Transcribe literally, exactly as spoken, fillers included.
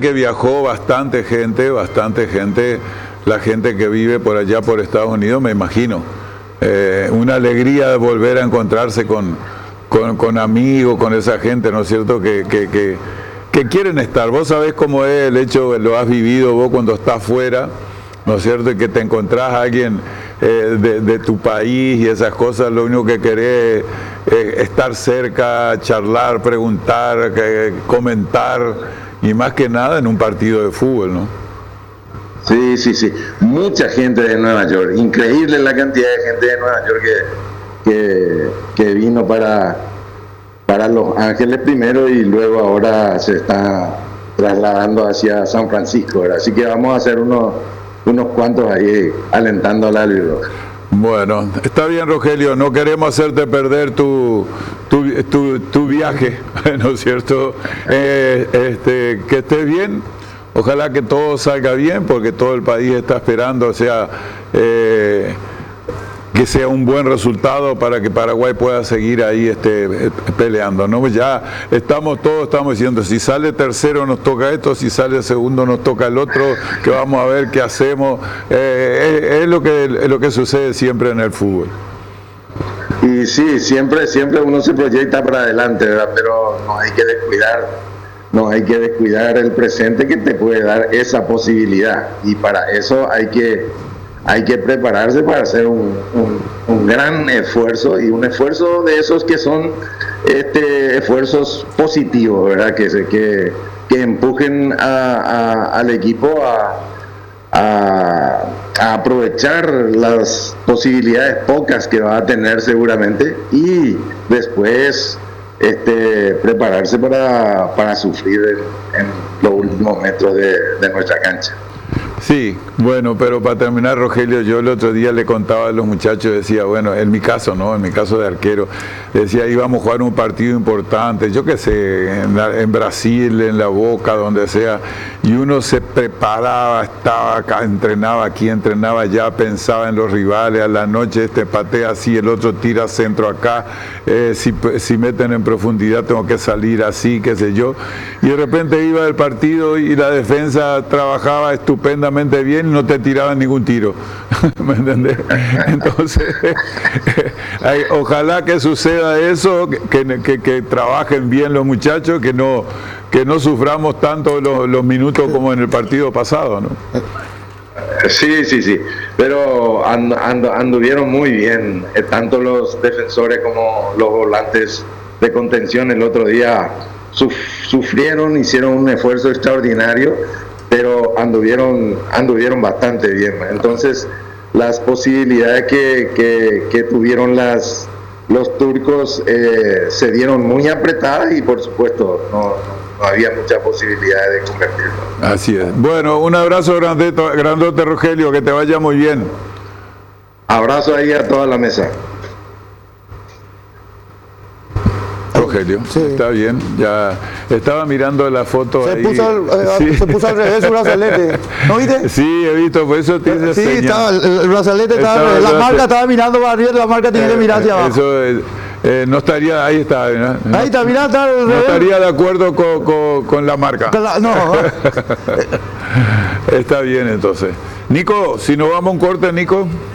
que viajó bastante gente, bastante gente, la gente que vive por allá por Estados Unidos, me imagino. Eh, una alegría de volver a encontrarse con, con, con amigos, con esa gente, ¿no es cierto?, que, que, que, que quieren estar. Vos sabés cómo es el hecho, lo has vivido vos cuando estás fuera, ¿no es cierto?, y que te encontrás a alguien eh, de, de tu país y esas cosas, lo único que querés es estar cerca, charlar, preguntar, que, comentar, y más que nada en un partido de fútbol, ¿no? Sí, sí, sí. Mucha gente de Nueva York. Increíble la cantidad de gente de Nueva York que, que, que vino para, para Los Ángeles primero y luego ahora se está trasladando hacia San Francisco, ¿verdad? Así que vamos a hacer unos, unos cuantos ahí alentando al Albirroja. Bueno, está bien, Rogelio, no queremos hacerte perder tu, tu, tu, tu viaje, ¿no es cierto? Eh, este, que estés bien. Ojalá que todo salga bien, porque todo el país está esperando, o sea, eh, que sea un buen resultado para que Paraguay pueda seguir ahí este, peleando, ¿no? Ya estamos todos, estamos diciendo, si sale tercero nos toca esto, si sale segundo nos toca el otro, que vamos a ver qué hacemos. Eh, es, es, lo que, es lo que sucede siempre en el fútbol. Y sí, siempre, siempre uno se proyecta para adelante, ¿verdad? Pero no hay que descuidar. No hay que descuidar el presente que te puede dar esa posibilidad, y para eso hay que, hay que prepararse para hacer un, un, un gran esfuerzo, y un esfuerzo de esos que son este, esfuerzos positivos, ¿verdad? Que, se, que, que empujen a, a, al equipo a, a, a aprovechar las posibilidades pocas que va a tener seguramente, y después Este, prepararse para, para sufrir en, en los últimos metros de, de nuestra cancha. Sí, bueno, pero para terminar, Rogelio, yo el otro día le contaba a los muchachos, decía, bueno, en mi caso, ¿no? En mi caso de arquero, decía, íbamos a jugar un partido importante, yo qué sé, en, la, en Brasil, en La Boca, donde sea, y uno se preparaba, estaba acá, entrenaba aquí, entrenaba allá, pensaba en los rivales, a la noche este patea así, el otro tira centro acá, eh, si, si meten en profundidad tengo que salir así, qué sé yo, y de repente iba el partido y la defensa trabajaba estupendamente bien y no te tiraban ningún tiro. ¿Me entendés? Entonces, hay, ojalá que suceda eso, que, que, que trabajen bien los muchachos, que no, que no suframos tanto los, los minutos como en el partido pasado, ¿no? Sí, sí, sí, pero and, and, anduvieron muy bien, eh, tanto los defensores como los volantes de contención el otro día suf, sufrieron, hicieron un esfuerzo extraordinario, pero anduvieron, anduvieron bastante bien. Entonces, las posibilidades que, que, que tuvieron las, los turcos eh, se dieron muy apretadas y, por supuesto, no, no había mucha posibilidad de convertirlo. Así es. Bueno, un abrazo grandote, grandote, Rogelio, que te vaya muy bien. Abrazo ahí a toda la mesa. Rogelio, sí. Está bien, ya estaba mirando la foto se ahí. Puso el, eh, sí. Se puso al revés su brazalete, ¿no viste? Sí, he visto, por eso te hice Sí, señal. estaba, el, el brazalete estaba, estaba, la el marca brazo... estaba mirando para arriba, la marca tenía que mirar hacia abajo. Eso eh, eh, no estaría, ahí está, ¿no? Ahí está, mirá, está al no revés. estaría de acuerdo con, con, con la marca. La, no. Está bien, entonces. Nico, si nos vamos a un corte, Nico.